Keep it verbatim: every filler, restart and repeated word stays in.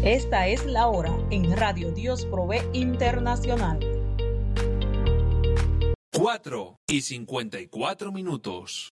Esta es la hora en Radio Dios Provee Internacional. cuatro y cincuenta y cuatro minutos.